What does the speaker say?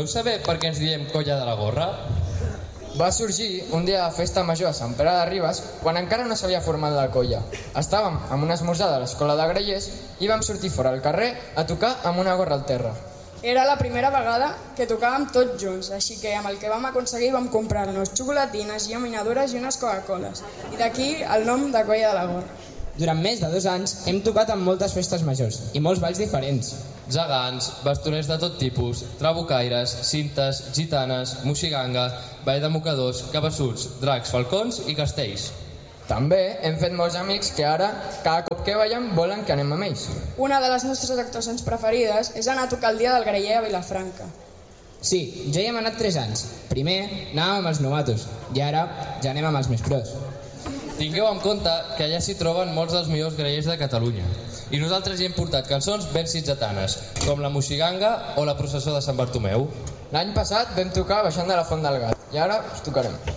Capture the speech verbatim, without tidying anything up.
Voleu saber per què ens diem Colla de la Gorra? Va sorgir un dia de festa major a Sant Pere de Ribes quan encara no s'havia format la colla. Estàvem en una esmorzada a l'escola de Grallers i vam sortir fora al carrer a tocar amb una gorra al terra. Era la primera vegada que tocàvem tots junts, així que amb el que vam aconseguir vam comprar-nos xocolatines, llaminadures i unes Coca-Coles. I d'aquí el nom de Colla de la Gorra. Durant més de dos anys hem tocat en moltes festes majors i molts balls diferents. Gegants, bastoners de tot tipus, trabucaires, cintes, gitanes, moixiganga, ball de mocadors, cabassuts, dracs, falcons i castells. També hem fet molts amics que ara, cada cop que ballem, volen que anem amb ells. Una de les nostres actuacions preferides és anar a tocar el dia del Graller a Vilafranca. Sí, ja hi hem anat tres anys. Primer anàvem amb els novatos i ara ja anem amb els més pros. Tingueu en compte que allà s'hi troben molts dels millors grallers de Catalunya. I nosaltres hi hem portat cançons ben sitgetanes, com la moixiganga o la processó de Sant Bartomeu. L'any passat vam tocar baixant de la Font del Gat i ara us tocarem.